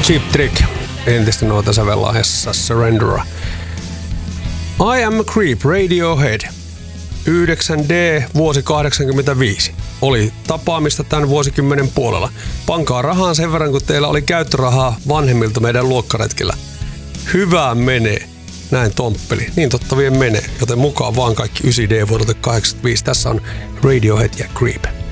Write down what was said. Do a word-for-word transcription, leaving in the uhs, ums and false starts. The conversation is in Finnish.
Cheap Trick, entistä noita sävellahjassa Surrender. I Am a Creep, Radiohead. yhdeksän D, vuosi kahdeksankymmentäviisi. Oli tapaamista tämän vuosikymmenen puolella. Pankaa rahaa sen verran, kun teillä oli käyttörahaa vanhemmilta meidän luokkaretkellä. Hyvää menee. Näin Tomppeli. Niin totta vie menee. Joten mukaan vaan kaikki yhdeksän D vuodelta kahdeksankymmentäviisi. Tässä on Radiohead ja Creep.